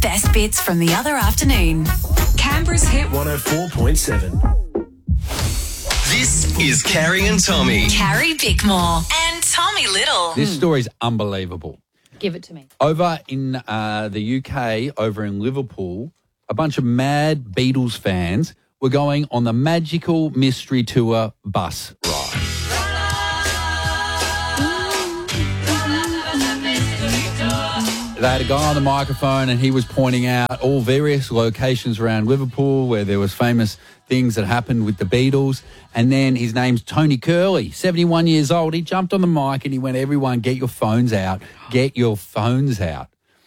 best bits from the other afternoon. Canberra's Hit 104.7. This is Carrie and Tommy. Carrie Bickmore and Tommy Little. This story's unbelievable. Give it to me. Over in the UK, over in Liverpool, a bunch of mad Beatles fans were going on the Magical Mystery Tour bus ride. They had a guy on the microphone and he was pointing out all various locations around Liverpool where there was famous things that happened with the Beatles. And then his name's Tony Curley, 71 years old. He jumped on the mic and he went, everyone, get your phones out. Get your phones out.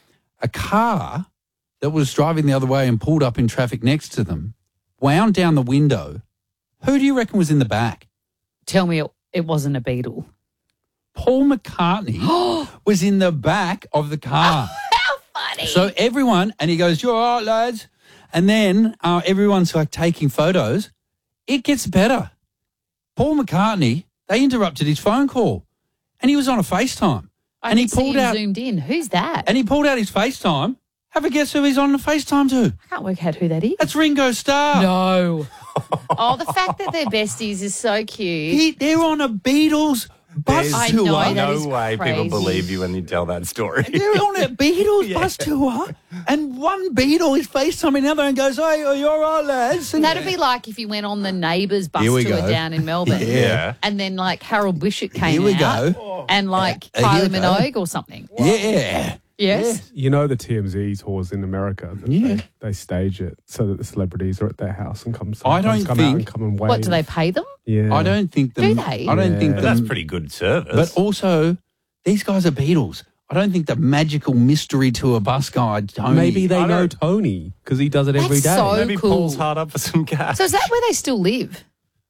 A car that was driving the other way and pulled up in traffic next to them wound down the window. Who do you reckon was in the back? Tell me it wasn't a Beatle. Paul McCartney was in the back of the car. How funny. So everyone, and he goes, "You all right, lads?" And then everyone's like taking photos. It gets better. Paul McCartney, they interrupted his phone call and he was on a FaceTime. And he pulled out, zoomed in. Who's that? And he pulled out his FaceTime. Have a guess who he's on the FaceTime to? I can't work out who that is. That's Ringo Starr. No. Oh, the fact that they're besties is so cute. They're on a Beatles bus I tour. know, that No is way crazy. people believe you when you tell that story. They're on a Beatles bus tour, and one Beatle is FaceTiming the other and goes, "Hey, are you all right, lads?" And That'd be like if you went on the Neighbours bus Here we tour go. down in Melbourne. Yeah. And then like Harold Bishop came Here we out go. and like Here Kylie we go. Minogue or something. Yeah. Yes. You know the TMZ tours in America, that they stage it so that the celebrities are at their house and come I don't out think- and come and wave. What, do they pay them? Yeah. I don't think them. Do they? I don't think Yeah. them. That's pretty good service. But also, these guys are Beatles. I don't think the Magical Mystery Tour bus guide, Tony. Maybe they I know don't- Tony because he does it every day. That's so Maybe cool. Paul's hard up for some gas. So is that where they still live?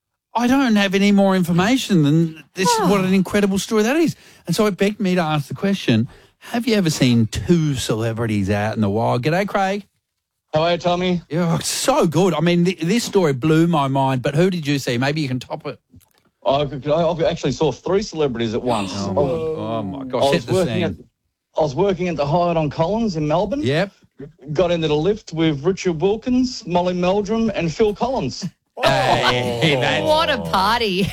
I don't have any more information than this. Is what an incredible story that is. And so it begged me to ask the question, have you ever seen two celebrities out in the wild? G'day, Craig. Hello, Tommy. Yeah, it's so good. I mean, this story blew my mind, but who did you see? Maybe you can top it. I actually saw three celebrities at once. Oh, my gosh, set the scene. I was working at the Hyatt on Collins in Melbourne. Yep. Got into the lift with Richard Wilkins, Molly Meldrum, and Phil Collins. Hey, that's What a party.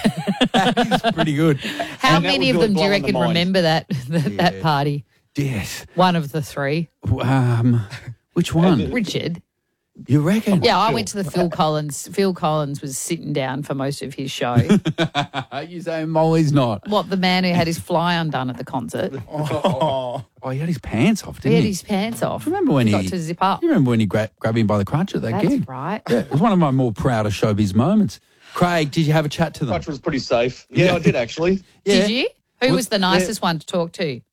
pretty good. How And that many would of do them a do you blow in the reckon mind. remember that party? Yes. One of the three. Which one? Richard. You reckon? Yeah, I went to the Phil Collins. Phil Collins was sitting down for most of his show. You say Molly's not. What, the man who had his fly undone at the concert? Oh, he had his pants off, He didn't had he? his pants off. Remember when Got he to zip up. You remember when he grabbed him by the crotch at that That's gig? right. Yeah, it was one of my more proudest showbiz moments. Craig, did you have a chat to them? Which was pretty safe. Yeah, I did actually. Yeah. Did you? Who was the nicest one to talk to?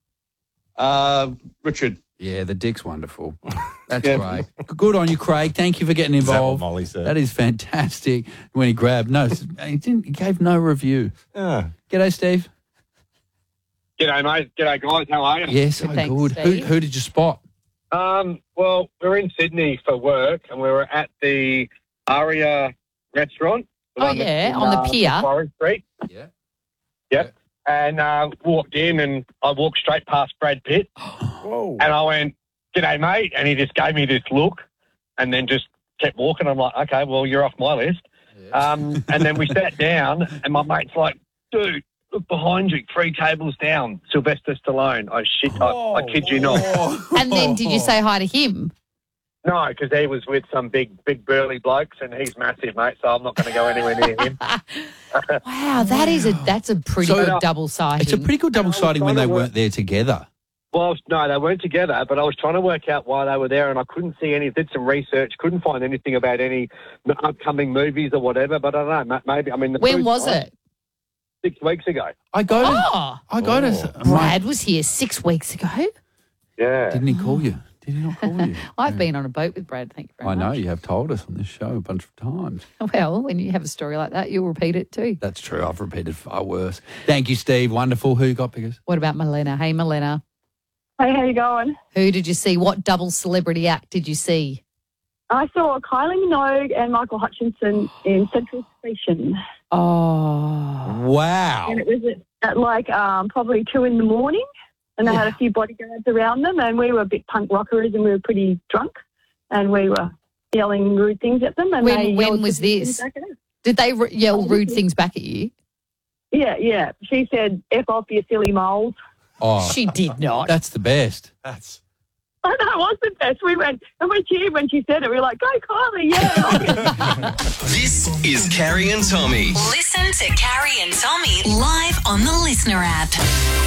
Richard. Yeah, the dick's wonderful. That's Yeah. great. Good on you, Craig. Thank you for getting Is that what involved. Molly said? That is fantastic. When he grabbed, no, he gave no review. Yeah. G'day, Steve. G'day, mate. G'day, guys. How are you? Yes, Good, oh, thanks, good. Steve. Who did you spot? Well, we were in Sydney for work, and we were at the Aria restaurant. the Oh, one that's yeah, in, on the pier. Macquarie Street. Yeah. Yep. And walked in, and I walked straight past Brad Pitt, Whoa. and I went, "G'day, mate," and he just gave me this look, and then just kept walking. I'm like, "Okay, well, you're off my list." And then we sat down, and my mate's like, "Dude, look behind you, 3 tables down, Sylvester Stallone." Oh, shit, I kid you not. And then did you say hi to him? No, because he was with some big burly blokes, and he's massive, mate, so I'm not going to go anywhere near him. Wow, that's a pretty So- good double sighting. It's a pretty good double sighting when they trying to weren't there together. Well, no, they weren't together, but I was trying to work out why they were there, and I couldn't see any, did some research, couldn't find anything about any upcoming movies or whatever, but I don't know, maybe, I mean... When was it? 6 weeks ago. I go to... Oh, I go to... Brad was here 6 weeks ago. Yeah. Didn't he call you? Did he not call you? I've been on a boat with Brad, thank you very I much. know, you have told us on this show a bunch of times. Well, when you have a story like that, you'll repeat it too. That's true. I've repeated far worse. Thank you, Steve. Wonderful. Who got biggest? What about Milena? Hey, Milena. Hey, how you going? Who did you see? What double celebrity act did you see? I saw Kylie Minogue and Michael Hutchinson in Central Station. Oh. Wow. And it was at like probably 2 in the morning. and they had a few bodyguards around them, and we were a bit punk rockers and we were pretty drunk, and we were yelling rude things at them. And when was this? Did they yell rude things back at you? Yeah. She said, "F off, you silly moles." Oh, She did not. that's the best. That's I know, it was the best. We went, and we cheered when she said it. We were like, "Go Kylie, yeah." This is Carrie and Tommy. Listen to Carrie and Tommy live on the Listener app.